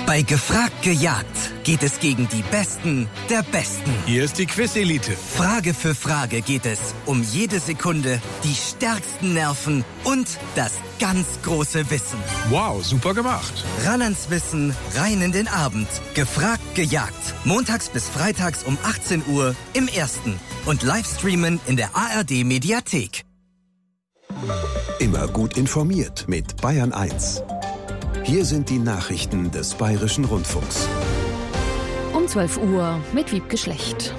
Bei Gefragt gejagt geht es gegen die Besten der Besten. Hier ist die Quiz-Elite. Frage für Frage geht es um jede Sekunde, die stärksten Nerven und das ganz große Wissen. Wow, super gemacht. Ran ans Wissen, rein in den Abend. Gefragt gejagt. Montags bis freitags um 18 Uhr im Ersten. Und Livestreamen in der ARD-Mediathek. Immer gut informiert mit Bayern 1. Hier sind die Nachrichten des Bayerischen Rundfunks. Um 12 Uhr mit Wiebke Schlecht.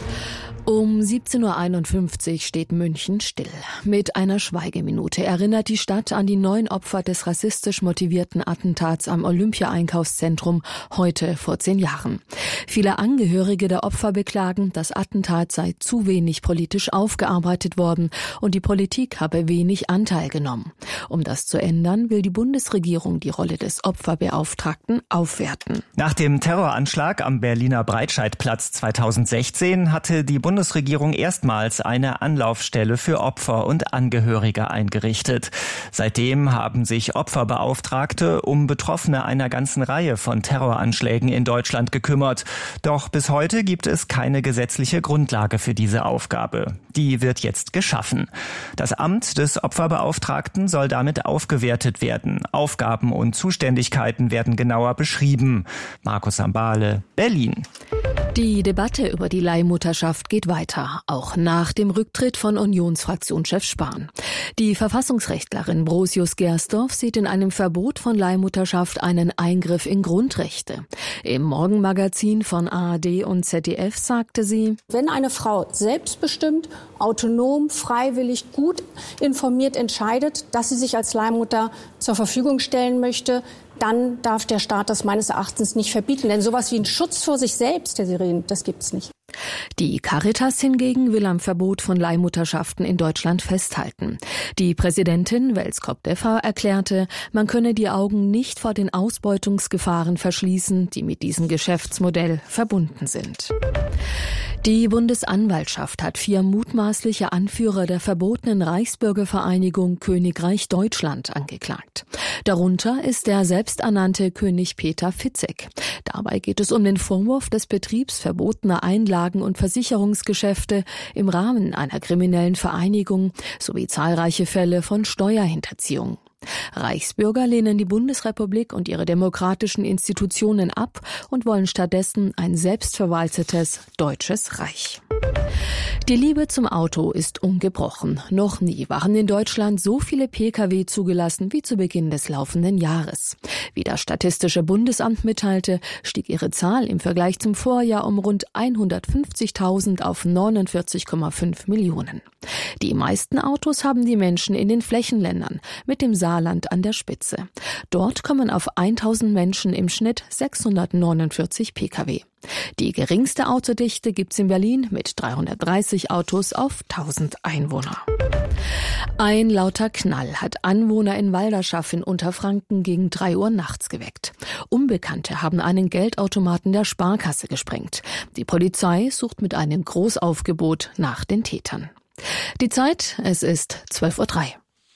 Um 17.51 Uhr steht München still. Mit einer Schweigeminute erinnert die Stadt an die 9 Opfer des rassistisch motivierten Attentats am Olympia-Einkaufszentrum heute vor 10 Jahren. Viele Angehörige der Opfer beklagen, das Attentat sei zu wenig politisch aufgearbeitet worden und die Politik habe wenig Anteil genommen. Um das zu ändern, will die Bundesregierung die Rolle des Opferbeauftragten aufwerten. Nach dem Terroranschlag am Berliner Breitscheidplatz 2016 hatte die Bundesregierung erstmals eine Anlaufstelle für Opfer und Angehörige eingerichtet. Seitdem haben sich Opferbeauftragte um Betroffene einer ganzen Reihe von Terroranschlägen in Deutschland gekümmert. Doch bis heute gibt es keine gesetzliche Grundlage für diese Aufgabe. Die wird jetzt geschaffen. Das Amt des Opferbeauftragten soll damit aufgewertet werden. Aufgaben und Zuständigkeiten werden genauer beschrieben. Markus Sambale, Berlin. Die Debatte über die Leihmutterschaft geht weiter, auch nach dem Rücktritt von Unionsfraktionschef Spahn. Die Verfassungsrechtlerin Brosius Gersdorf sieht in einem Verbot von Leihmutterschaft einen Eingriff in Grundrechte. Im Morgenmagazin von ARD und ZDF sagte sie: Wenn eine Frau selbstbestimmt, autonom, freiwillig, gut informiert entscheidet, dass sie sich als Leihmutter zur Verfügung stellen möchte, dann darf der Staat das meines Erachtens nicht verbieten. Denn sowas wie ein Schutz vor sich selbst, Herr Sirin, das gibt's nicht. Die Caritas hingegen will am Verbot von Leihmutterschaften in Deutschland festhalten. Die Präsidentin Welskop-Defa erklärte, man könne die Augen nicht vor den Ausbeutungsgefahren verschließen, die mit diesem Geschäftsmodell verbunden sind. Die Bundesanwaltschaft hat 4 mutmaßliche Anführer der verbotenen Reichsbürgervereinigung Königreich Deutschland angeklagt. Darunter ist der selbsternannte König Peter Fitzek. Dabei geht es um den Vorwurf des Betriebs verbotener Einlagen- und Versicherungsgeschäfte im Rahmen einer kriminellen Vereinigung sowie zahlreiche Fälle von Steuerhinterziehung. Reichsbürger lehnen die Bundesrepublik und ihre demokratischen Institutionen ab und wollen stattdessen ein selbstverwaltetes deutsches Reich. Die Liebe zum Auto ist ungebrochen. Noch nie waren in Deutschland so viele Pkw zugelassen wie zu Beginn des laufenden Jahres. Wie das Statistische Bundesamt mitteilte, stieg ihre Zahl im Vergleich zum Vorjahr um rund 150.000 auf 49,5 Millionen. Die meisten Autos haben die Menschen in den Flächenländern, mit dem Saarland an der Spitze. Dort kommen auf 1.000 Menschen im Schnitt 649 Pkw. Die geringste Autodichte gibt's in Berlin mit 330 Autos auf 1000 Einwohner. Ein lauter Knall hat Anwohner in Walderschaff in Unterfranken gegen 3 Uhr nachts geweckt. Unbekannte haben einen Geldautomaten der Sparkasse gesprengt. Die Polizei sucht mit einem Großaufgebot nach den Tätern. Die Zeit, es ist 12.03 Uhr.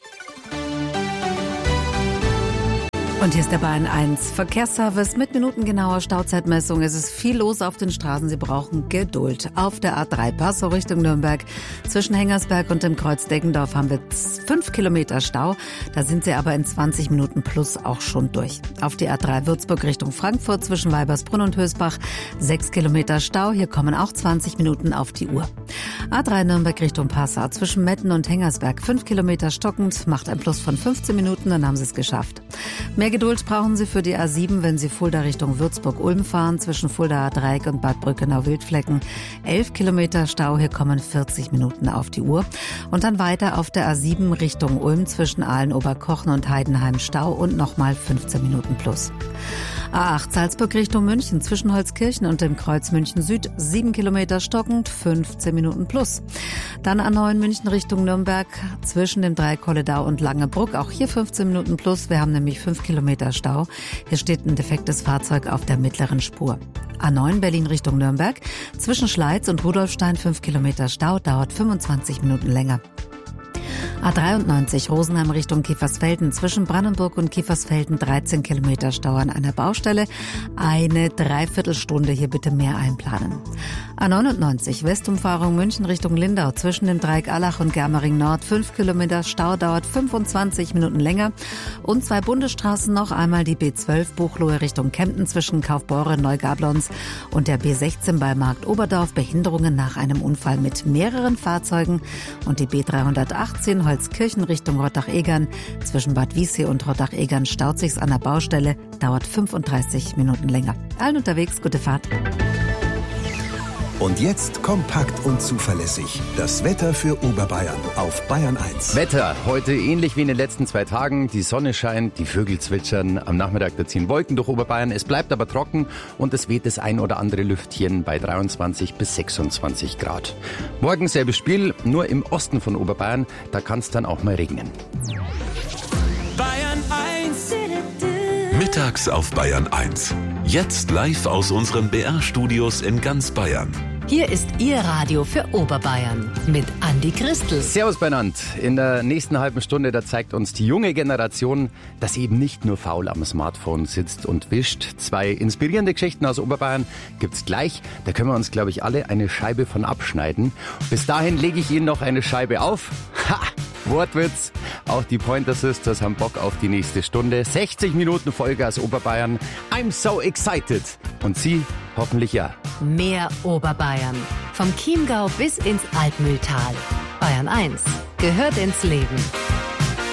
Und hier ist der Bayern 1 Verkehrsservice mit minutengenauer Stauzeitmessung. Es ist viel los auf den Straßen. Sie brauchen Geduld. Auf der A3 Passau Richtung Nürnberg zwischen Hengersberg und dem Kreuz Deggendorf haben wir 5 Kilometer Stau. Da sind Sie aber in 20 Minuten plus auch schon durch. Auf die A3 Würzburg Richtung Frankfurt zwischen Weibersbrunn und Hösbach 6 Kilometer Stau. Hier kommen auch 20 Minuten auf die Uhr. A3 Nürnberg Richtung Passau zwischen Metten und Hengersberg 5 Kilometer stockend, macht ein Plus von 15 Minuten, dann haben Sie es geschafft. Mehr Geduld brauchen Sie für die A7, wenn Sie Fulda Richtung Würzburg-Ulm fahren, zwischen Fuldaer Dreieck und Bad Brückenau-Wildflecken. 11 Kilometer Stau, hier kommen 40 Minuten auf die Uhr. Und dann weiter auf der A7 Richtung Ulm zwischen Aalen-Oberkochen und Heidenheim Stau und nochmal 15 Minuten plus. A8 Salzburg Richtung München zwischen Holzkirchen und dem Kreuz München Süd 7 Kilometer stockend, 15 Minuten plus. Dann A9 München Richtung Nürnberg zwischen dem Dreieck Holledau und Langebruck, auch hier 15 Minuten plus. Wir haben nämlich 5 Kilometer Stau. Hier steht ein defektes Fahrzeug auf der mittleren Spur. A9 Berlin Richtung Nürnberg zwischen Schleiz und Rudolfstein 5 Kilometer Stau, dauert 25 Minuten länger. A93 Rosenheim Richtung Kiefersfelden. Zwischen Brandenburg und Kiefersfelden 13 Kilometer Stau an einer Baustelle. Eine Dreiviertelstunde, hier bitte mehr einplanen. A99 Westumfahrung München Richtung Lindau. Zwischen dem Dreieck Allach und Germering Nord 5 Kilometer Stau, dauert 25 Minuten länger. Und 2 Bundesstraßen noch. Einmal die B12 Buchloe Richtung Kempten zwischen Kaufbeuren, Neugablons und der B16 bei Markt Oberdorf. Behinderungen nach einem Unfall mit mehreren Fahrzeugen. Und die B318 Holzkirchen Richtung Rottach-Egern. Zwischen Bad Wiessee und Rottach-Egern staut sich's an der Baustelle, dauert 35 Minuten länger. Allen unterwegs, gute Fahrt. Und jetzt kompakt und zuverlässig. Das Wetter für Oberbayern auf Bayern 1. Wetter heute ähnlich wie in den letzten 2 Tagen. Die Sonne scheint, die Vögel zwitschern. Am Nachmittag da ziehen Wolken durch Oberbayern. Es bleibt aber trocken und es weht das ein oder andere Lüftchen bei 23 bis 26 Grad. Morgen selbes Spiel, nur im Osten von Oberbayern. Da kann es dann auch mal regnen. Bayern 1. Mittags auf Bayern 1. Jetzt live aus unseren BR-Studios in ganz Bayern. Hier ist Ihr Radio für Oberbayern mit Andi Christel. Servus beieinander. In der nächsten halben Stunde, da zeigt uns die junge Generation, dass sie eben nicht nur faul am Smartphone sitzt und wischt. 2 inspirierende Geschichten aus Oberbayern gibt's gleich. Da können wir uns, glaube ich, alle eine Scheibe von abschneiden. Bis dahin lege ich Ihnen noch eine Scheibe auf. Ha! Wortwitz. Auch die Pointer Sisters haben Bock auf die nächste Stunde. 60 Minuten Vollgas Oberbayern. I'm so excited. Und Sie hoffentlich ja. Mehr Oberbayern. Vom Chiemgau bis ins Altmühltal. Bayern 1 gehört ins Leben.